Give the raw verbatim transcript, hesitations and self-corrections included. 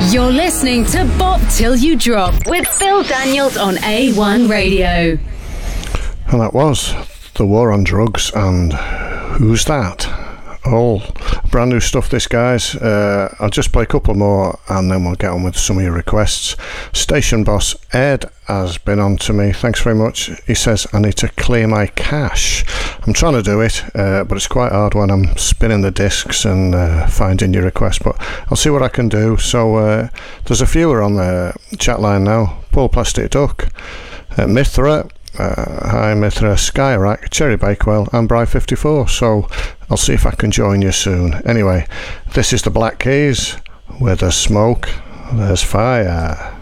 You're listening to Bop Till You Drop with Phil Daniels on A one Radio. And that was The War on Drugs and Who's That? All brand new stuff, this, guys. Uh, I'll just play a couple more and then we'll get on with some of your requests. Station boss Ed has been on to me. Thanks very much. He says, I need to clear my cache. I'm trying to do it, uh, but it's quite hard when I'm spinning the discs and uh, finding your request, but I'll see what I can do. So uh, there's a few on the chat line now. Paul Plastic Duck, uh, Mithra, Uh, hi Mithra, Skyrack, Cherry Bakewell and Bri fifty-four, so I'll see if I can join you soon. Anyway, this is the Black Keys. Where there's smoke, there's fire.